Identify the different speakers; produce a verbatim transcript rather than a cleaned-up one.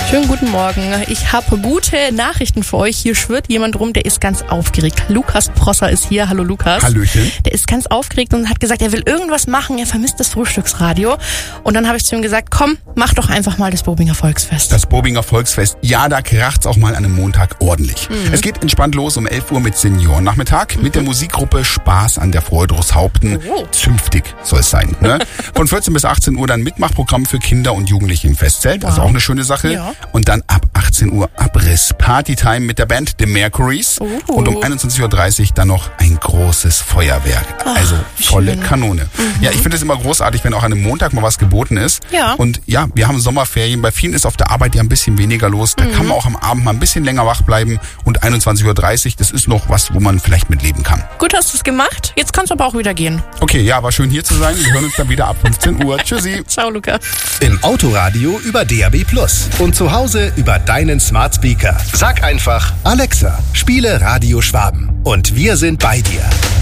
Speaker 1: Schönen guten Morgen. Ich habe gute Nachrichten für euch. Hier schwirrt jemand rum, der ist ganz aufgeregt. Lukas Prosser ist hier. Hallo Lukas.
Speaker 2: Hallöchen.
Speaker 1: Der ist ganz aufgeregt und hat gesagt, er will irgendwas machen. Er vermisst das Frühstücksradio. Und dann habe ich zu ihm gesagt, komm, mach doch einfach mal das Bobinger Volksfest.
Speaker 2: Das Bobinger Volksfest, ja, da kracht's auch mal an einem Montag ordentlich. Mhm. Es geht entspannt los um elf Uhr mit Seniorennachmittag mhm. mit der Musikgruppe Spaß an der Freude Haupten.
Speaker 1: Oh.
Speaker 2: Zünftig soll es sein. Ne? Von vierzehn bis achtzehn Uhr dann Mitmachprogramm für Kinder und Jugendliche im Festzelt. Wow. Also auch eine schöne Sache. Ja. Und dann ab achtzehn Uhr Abriss. Partytime mit der Band The Mercuries.
Speaker 1: Oh.
Speaker 2: Und um einundzwanzig Uhr dreißig dann noch ein großes Feuerwerk.
Speaker 1: Ach,
Speaker 2: also volle
Speaker 1: schön.
Speaker 2: Kanone. Mhm. Ja, ich finde es immer großartig, wenn auch an einem Montag mal was geboten ist.
Speaker 1: Ja.
Speaker 2: Und ja, wir haben Sommerferien. Bei vielen ist auf der Arbeit ja ein bisschen weniger los. Da mhm. kann man auch am Abend mal ein bisschen länger wach bleiben. Und einundzwanzig Uhr dreißig, das ist noch was, wo man vielleicht mitleben kann.
Speaker 1: Gut, hast du es gemacht. Jetzt kannst du aber auch wieder gehen.
Speaker 2: Okay, ja, war schön hier zu sein. Wir hören uns dann wieder ab fünfzehn Uhr. Tschüssi.
Speaker 1: Ciao, Luca.
Speaker 3: Im Autoradio über D A B Plus und zu Hause über deinen Smart Speaker. Sag einfach, Alexa, spiele Radio Schwaben und wir sind bei dir.